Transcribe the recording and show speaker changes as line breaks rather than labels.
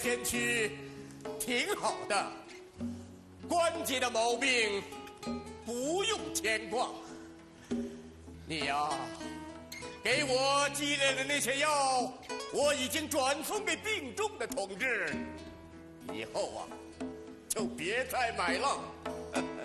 天去，挺好的。关节的毛病不用牵挂。你呀，给我积累的那些药，我已经转送给病重的同志。以后啊，就别再买了。